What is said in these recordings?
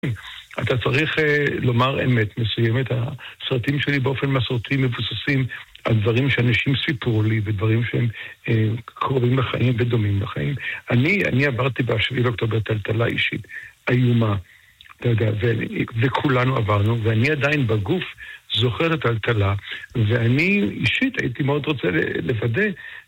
אתה צריך לומר אמת מסוימת. הסרטים שלי באופן מסורתי מבוססים על דברים שאנשים סיפרו לי, ודברים שהם קרובים לחיים ודומים לחיים. אני עברתי ב7 באוקטובר טלטלה אישית, איומה, אתה יודע, וכולנו עברנו, ואני עדיין בגוף זוכר את הטלטלה, ואני אישית הייתי מאוד רוצה לוודא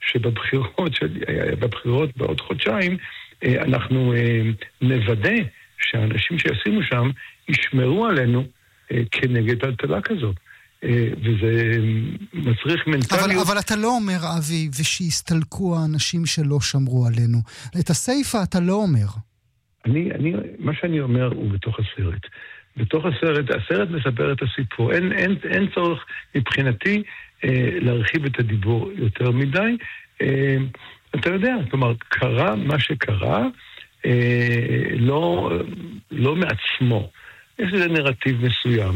שבבחירות בעוד חודשיים, אנחנו נוודא שהאנשים שישימו שם ישמרו עלינו כנגד טלטלה כזאת. וזה מצריך מנטליות. אבל אתה לא אומר, אבי, ושיסתלקו האנשים שלא שמרו עלינו. את הסייפה אתה לא אומר. מה שאני אומר הוא בתוך הסרט. בתוך הסרט מספר את הסיפור. אין צורך מבחינתי להרחיב את הדיבור יותר מדי. אתה יודע, כלומר, קרה מה שקרה, לא מעצמו. יש איזה נרטיב מסוים.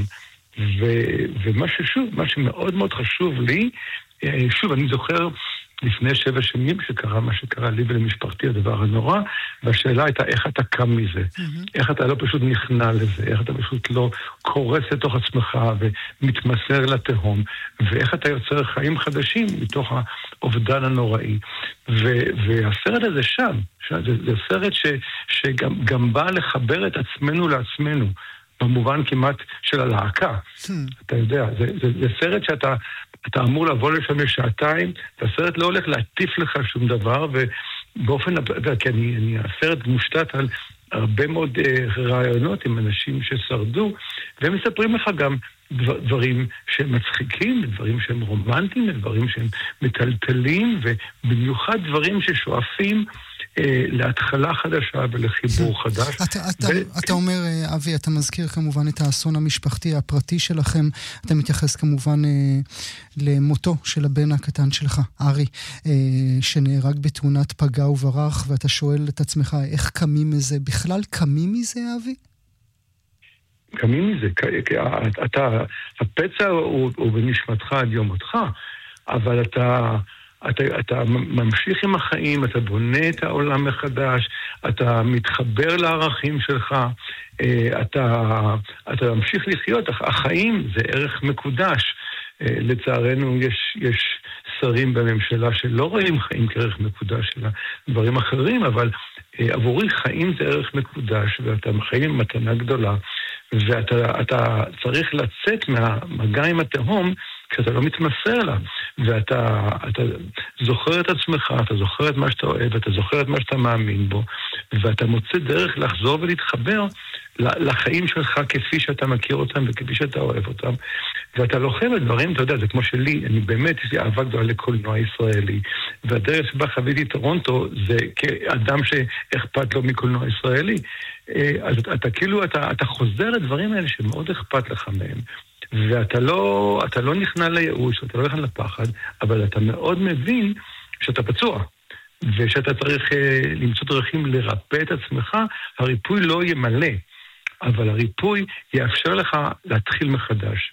מה שמאוד מאוד חשוב לי, שוב, אני זוכר לפני 7 שנים שקרה מה שקרה לי ולמשפחתי, הדבר הנורא, והשאלה הייתה איך אתה קם מזה, איך אתה לא פשוט נכנע לזה, איך אתה פשוט לא קורס לתוך עצמך ומתמסר לתהום, ואיך אתה יוצר חיים חדשים מתוך האובדן הנוראי. והסרט הזה שם, זה סרט שגם בא לחבר את עצמנו לעצמנו, במובן כמעט של הלהקה. אתה יודע, זה סרט שאתה אמור לבוא לשם לשעתיים, והסרט לא הולך להטיף לך שום דבר, ובאופן, כי הסרט מושתת על הרבה מאוד רעיונות עם אנשים ששרדו, והם מספרים לך גם דברים שהם מצחיקים, דברים שהם רומנטיים, דברים שהם מטלטלים, ובמיוחד דברים ששואפים להתחלה חדשה ולחיבור חדש. אתה אומר, אבי, אתה מזכיר כמובן את האסון המשפחתי הפרטי שלכם, אתה מתייחס כמובן למותו של הבן הקטן שלך, ארי, שנהרג בתאונת פגע וברח, ואתה שואל את עצמך, איך קמים מזה? בכלל קמים מזה, אבי? קמים מזה, הפצע הוא בנשמתך עד יום מותך, אבל אתה ממשיך עם החיים, אתה בונה את העולם מחדש, אתה מתחבר לערכים שלך, אתה ממשיך לחיות. החיים זה ערך מקודש. לצערנו יש שרים בממשלה שלא רואים חיים כערך מקודש אלא דברים אחרים, אבל עבורי חיים זה ערך מקודש, ואתה חיים עם מתנה גדולה, ואתה צריך לצאת מהמגע עם התהום, כשאתה לא מתמסר לה, ואתה זוכר את עצמך, אתה זוכר את מה שאתה אוהב, אתה זוכר את מה שאתה מאמין בו, ואתה מוצא דרך לחזור ולהתחבר לחיים שלך כפי שאתה מכיר אותם וכפי שאתה אוהב אותם, ואתה לוחם את דברים, אתה יודע, זה כמו שלי, אני באמת, יש לי אהבה גדולה לקולנוע ישראלי, והדרך שבה חוויתי טורונטו, זה כאדם שאכפת לו מקולנוע ישראלי, אז אתה חוזר לדברים האלה שמאוד אכפת לך מהם, ואתה לא נכנע לייאוש, אתה לא נכנע לפחד, אבל אתה מאוד מבין שאתה פצוע, ושאתה צריך למצוא דרכים לרפא את עצמך. הריפוי לא ימלא, אבל הריפוי יאפשר לך להתחיל מחדש.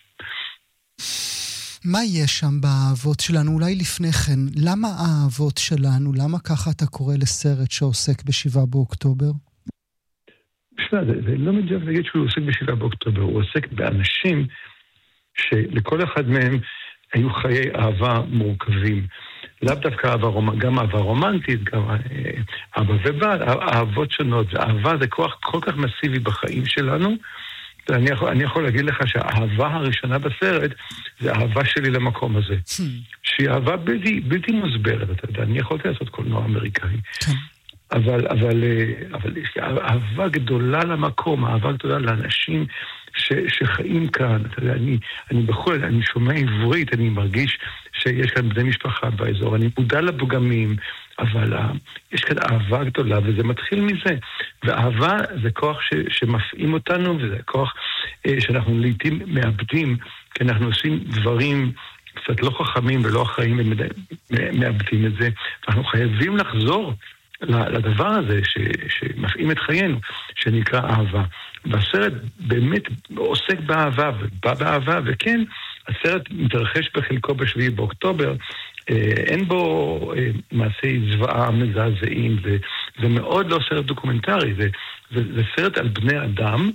מה יש שם באהבות שלנו? אולי לפני כן, למה האהבות שלנו? למה ככה אתה קורא לסרט שעוסק ב7 באוקטובר? זה לא מדויק להגיד שהוא עוסק ב7 באוקטובר, הוא עוסק באנשים שלכל אחד מהם היו חיי אהבה מורכבים. לאו דווקא אהבה, גם אהבה רומנטית, גם אהבה ובעל, אהבות שונות. ואהבה זה כוח כל כך מסיבי בחיים שלנו. אני יכול להגיד לך שהאהבה הראשונה בסרט זה האהבה שלי למקום הזה. שהיא אהבה בלתי מוסברת, אתה יודע, אני יכולתי לעשות קולנוע אמריקאי. אבל יש לי אהבה גדולה למקום, אהבה גדולה לאנשים שחיים כאן. אתה יודע, אני שומע עברית, אני מרגיש שיש כאן בני משפחה באזור, אני מודע לפגמים, אבל יש כאן אהבה גדולה, וזה מתחיל מזה. ואהבה זה כוח שמפעים אותנו, וזה כוח שאנחנו לעתים מאבדים, כי אנחנו עושים דברים קצת לא חכמים ולא אחראים, ומאבדים את זה. אנחנו חייבים לחזור לדבר הזה שמפעים את חיינו, שנקרא אהבה. והסרט באמת עוסק באהבה, ובא באהבה, וכן, הסרט מתרחש בחלקו ב7 באוקטובר, אין בו מעשי זוועה מזעזעים, זה מאוד לא סרט דוקומנטרי, זה סרט על בני אדם,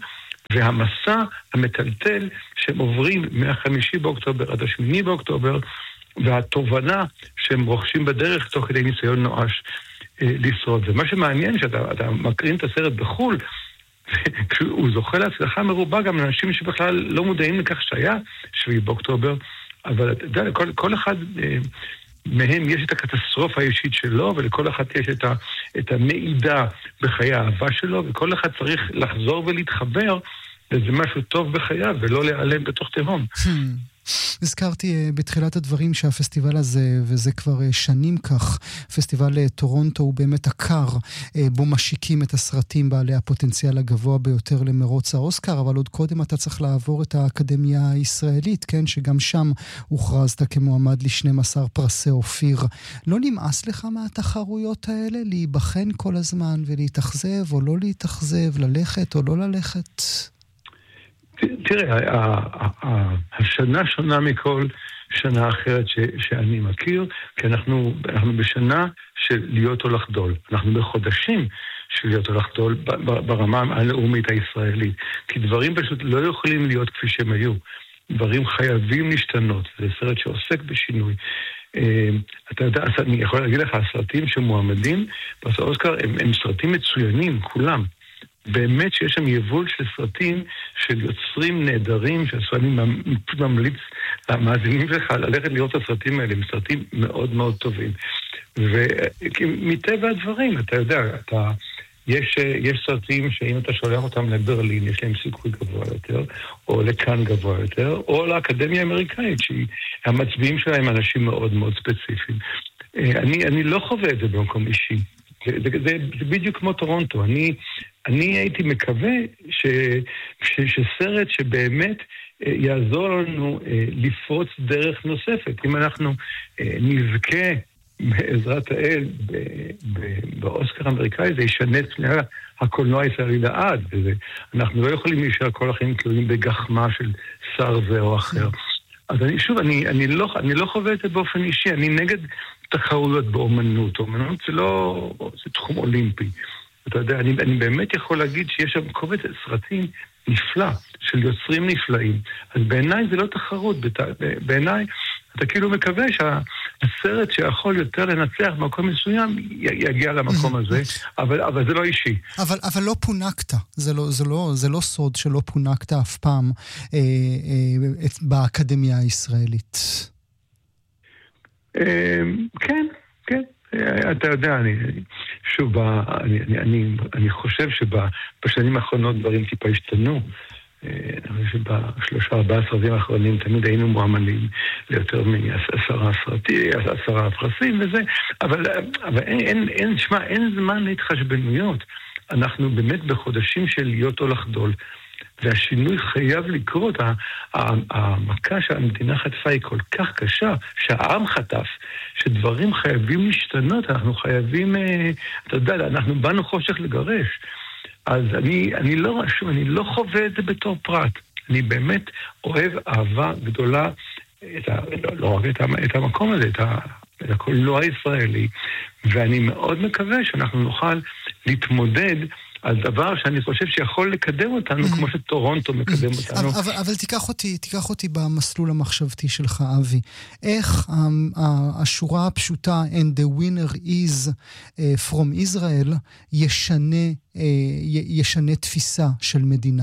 והמסע המטלטל שהם עוברים מה-5 באוקטובר עד ה-8 באוקטובר, והתובנה שהם רוכשים בדרך תוך כדי ניסיון נואש לשרוד. ומה שמעניין שאתה מקרין את הסרט בחול, הוא זוכה להצלחה מרובה גם לאנשים שבכלל לא מודעים לכך שהיה 7 באוקטובר, אבל אתה יודע, כל אחד מהם יש את הקטסטרופה האישית שלו, ולכל אחד יש את המעידה בחיי האהבה שלו, וכל אחד צריך לחזור ולהתחבר לזה משהו טוב בחייו, ולא להיעלם בתוך תהום. הזכרתי בתחילת הדברים שהפסטיבל הזה, וזה כבר שנים כך, פסטיבל טורונטו הוא באמת הקר, בו משיקים את הסרטים בעלי הפוטנציאל הגבוה ביותר למרוץ האוסקר, אבל עוד קודם אתה צריך לעבור את האקדמיה הישראלית, כן, שגם שם הוכרזת כמועמד ל12 פרסי אופיר. לא נמאס לך מהתחרויות האלה להיבחן כל הזמן ולהתאכזב או לא להתאכזב, ללכת או לא ללכת? תראה, השנה שונה מכל שנה אחרת שאני מכיר, כי אנחנו בשנה של להיות או לחדול. אנחנו בחודשים של להיות או לחדול ברמה הלאומית הישראלית. כי דברים פשוט לא יכולים להיות כפי שהם היו. דברים חייבים להשתנות. זה סרט שעוסק בשינוי. אתה יודע, אני יכול להגיד לך, הסרטים שמועמדים בפרס האוסקר הם סרטים מצוינים, כולם. באמת שיש שם יבול של סרטים של יוצרים נהדרים, שאני ממליץ למאזינים שלך ללכת לראות את הסרטים האלה, הם סרטים מאוד מאוד טובים. ומטבע הדברים, אתה יודע, יש סרטים שאם אתה שולח אותם לברלין, יש להם סיכוי גבוה יותר, או לכאן גבוה יותר, או לאקדמיה האמריקאית, שהמצביעים שלהם אנשים מאוד מאוד ספציפיים. אני לא חווה את זה במקום אישי. זה בדיוק כמו טורונטו. אני הייתי מקווה שסרט שבאמת יעזור לנו לפרוץ דרך נוספת. אם אנחנו נזכה בעזרת האל באוסקר האמריקאי, זה ישנה את פני הקולנוע הישראלי לעד. אנחנו לא יכולים להישאר כל החיים תלויים בגחמה של שר זה או אחר. אז אני לא חווה את זה באופן אישי. אני נגד תחרויות באומנות. אומנות זה תחום אולימפי. אתה יודע, אני באמת יכול להגיד שיש שם קובץ סרטים נפלא, של יוצרים נפלאים. אז בעיניי זה לא תחרות, בעיניי אתה כאילו מקווה שהסרט שיכול יותר לנצח במקום מסוים יגיע למקום הזה, אבל זה לא אישי. אבל לא פונקת, זה לא סוד שלא פונקת אף פעם באקדמיה הישראלית. כן. אתה יודע, אני חושב שבשנים האחרונות דברים טיפה השתנו. אני חושב ב3-4 סרטים האחרונים תמיד היינו מועמדים ליותר מ10 פרסים וזה, אבל אין זמן להתחשבנויות. אנחנו באמת בחודשים של להיות או לחדול. והשינוי חייב לקרות. המכה שהמדינה חטפה היא כל כך קשה, שהעם חטף, שדברים חייבים להשתנות, אנחנו חייבים, אתה יודע, אנחנו באנו חושך לגרש. אז אני לא חווה את זה בתור פרט. אני באמת אוהב אהבה גדולה, לא רק את המקום הזה, את הקולנוע הישראלי, ואני מאוד מקווה שאנחנו נוכל להתמודד על דבר שאני חושב שיכול לקדם אותנו, כמו שטורונטו מקדם אותנו. אבל תיקח אותי במסלול המחשבתי שלך, אבי. איך השורה הפשוטה, and the winner is from Israel, ישנה תפיסה של מדינה?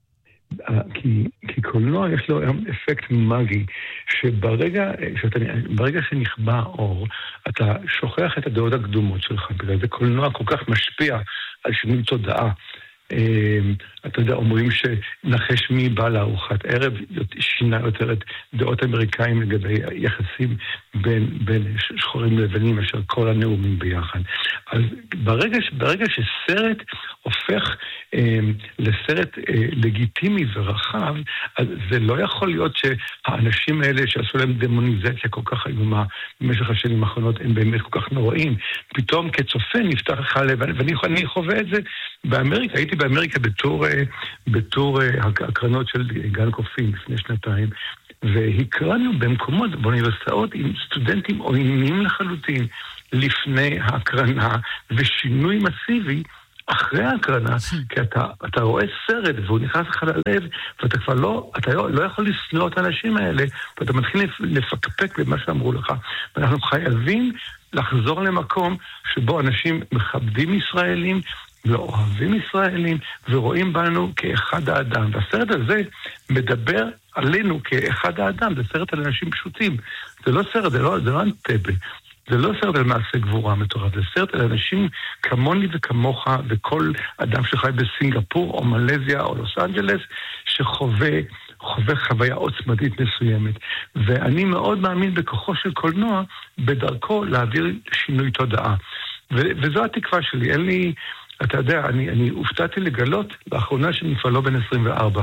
כי קולנוע יש לו אפקט מגי, שברגע שנכבה אור, אתה שוכח את הדעות הקדומות שלך, בגלל זה קולנוע כל כך משפיע על שינוי תודעה. אתה יודע, אומרים שנחש מי בא לארוחת ערב, שינה יותר את דעות אמריקאים לגבי יחסים בין שחורים לבנים, אשר כל הנאומים ביחד. אז ברגע שסרט הופך לסרט לגיטימי ורחב, אז זה לא יכול להיות שהאנשים האלה שעשו להם דמוניזציה כל כך איומה במשך השנים האחרונות, הם באמת כל כך נוראים. פתאום כצופה נפתח לך לב, ואני חווה את זה באמריקה. הייתי באמריקה בתור הקרנות של גן קופים לפני 2 והקרנו במקומות, באוניברסיטאות, עם סטודנטים עוינים לחלוטין לפני ההקרנה, ושינוי מסיבי אחרי ההקרנה, כי אתה רואה סרט והוא נכנס לך ללב, ואתה כבר לא יכול לשנוא את האנשים האלה, ואתה מתחיל לפקפק במה שאמרו לך. ואנחנו חייבים לחזור למקום שבו אנשים מכבדים ישראלים, ואוהבים ישראלים, ורואים בנו כאחד האדם. והסרט הזה מדבר עלינו כאחד האדם, זה סרט על אנשים פשוטים. זה לא סרט, זה לא אנטבה. זה לא סרט על מעשה גבורה מטורף, זה סרט על אנשים כמוני וכמוך, וכל אדם שחי בסינגפור, או מלזיה, או לוס אנג'לס, שחווה חוויה עוצמתית מסוימת. ואני מאוד מאמין בכוחו של קולנוע, בדרכו להעביר שינוי תודעה. וזו התקווה שלי. אין לי... אתה יודע, אני הופתעתי לגלות לאחרונה שאני כבר לא בן 24.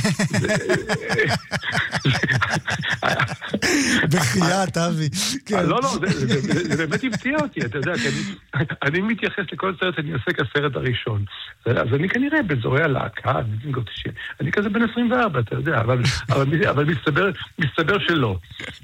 בחייאת, אבי. לא, זה באמת הפתיע אותי, אתה יודע, כי אני מתייחס לכל סרט, אני עושה כסרט הראשון. אז אני כנראה בזורי הלהקה, אני כזה בן 24, אתה יודע, אבל מסתבר שלא.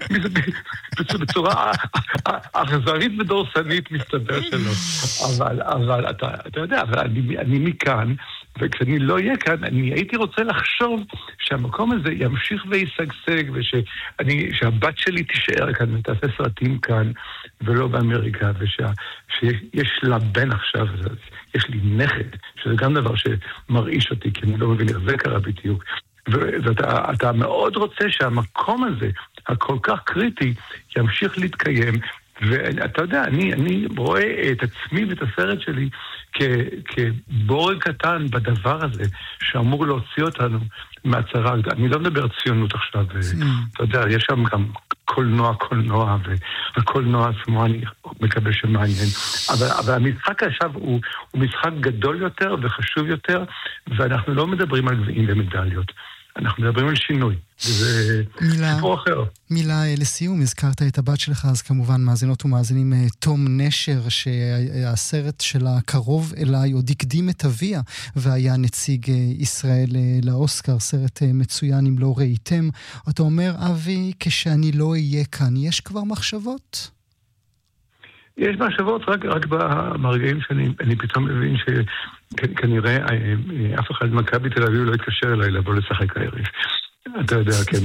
בצורה אכזרית ודורסנית מסתבר שלא. אבל אתה יודע, אבל אני מכאן, וכשאני לא אהיה כאן, אני הייתי רוצה לחשוב שהמקום הזה ימשיך וישגשג, שהבת שלי תישאר כאן ותעשה סרטים כאן, ולא באמריקה, ושיש לה בן עכשיו, יש לי נכד, שזה גם דבר שמרעיש אותי, כי אני לא מבין איך זה קרה בדיוק. ואתה מאוד רוצה שהמקום הזה, הכל כך קריטי, ימשיך להתקיים, ואתה יודע, אני רואה את עצמי ואת הסרט שלי כבורג קטן בדבר הזה, שאמור להוציא אותנו מהצרה. אני לא מדבר ציונות עכשיו, אתה יודע, יש שם גם קולנוע, והקולנוע עצמו אני מקווה שמעניין. אבל המשחק עכשיו הוא משחק גדול יותר וחשוב יותר, ואנחנו לא מדברים על גביעים ומדליות. אנחנו מדברים על שינוי, וזה סיפור אחר. מילה לסיום, הזכרת את הבת שלך, אז כמובן מאזינות ומאזינים תום נשר, שהסרט שלה קרוב אליי, עוד הקדים את אביה, והיה נציג ישראל לאוסקר, סרט מצוין אם לא ראיתם. אתה אומר, אבי, כשאני לא אהיה כאן, יש כבר מחשבות? יש מחשבות רק ברגעים שאני פתאום מבין שכנראה אף אחד מכבי תל אביב לא יתקשר אליי לבוא לשחק הערב. אתה יודע, כן.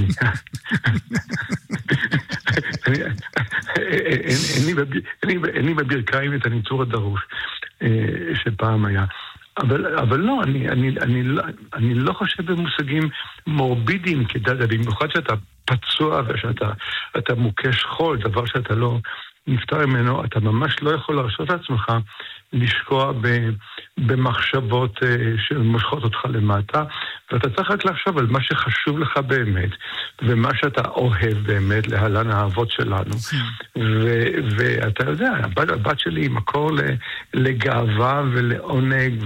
אין לי בברכיים את הניצור הדרוש שפעם היה. אבל לא, אני לא חושב במושגים מורבידיים כדאדה, במיוחד שאתה פצוע ושאתה מוקש חול, דבר שאתה לא נפטר ממנו, אתה ממש לא יכול להרשות לעצמך לשקוע במחשבות שמושכות אותך למטה, ואתה צריך רק לחשוב על מה שחשוב לך באמת, ומה שאתה אוהב באמת, להלן האהבות שלנו. ואתה יודע, הבת שלי היא מקור לגאווה ולעונג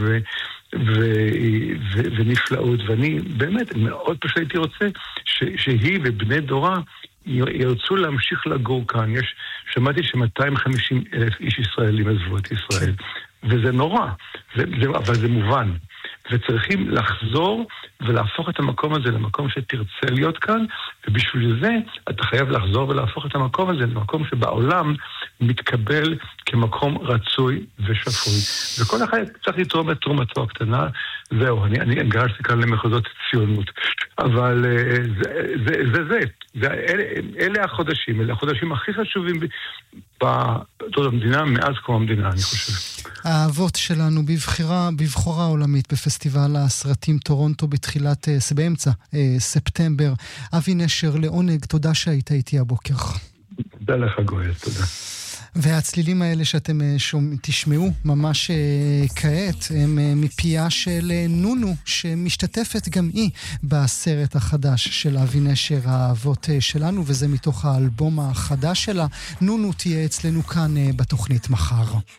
ונפלאות, ואני באמת מאוד פשוט הייתי רוצה שהיא ובני דורה ירצו להמשיך לגור כאן. שמעתי ש250,000 איש ישראלים עזבו את ישראל, וזה נורא, אבל זה מובן. וצריכים לחזור ולהפוך את המקום הזה למקום שתרצה להיות כאן, ובשביל זה אתה חייב לחזור ולהפוך את המקום הזה למקום שבעולם מתקבל כמקום רצוי ושפוי. וכל אחד צריך לתרום את תרומתו הקטנה. זהו, אני גרשתי כאן למחוזות ציונות. אבל אלה החודשים הכי חשובים במדינה מאז קום המדינה, אני חושב. האהבות שלנו בבחורה עולמית בפסטיבל הסרטים טורונטו באמצע ספטמבר. אבי נשר, לעונג, תודה שהיית איתי הבוקר. תודה לך גואל, תודה. והצלילים האלה שאתם תשמעו ממש כעת הם מפיה של נונו, שמשתתפת גם היא בסרט החדש של אבי נשר, האהבות שלנו, וזה מתוך האלבום החדש שלה. נונו תהיה אצלנו כאן בתוכנית מחר.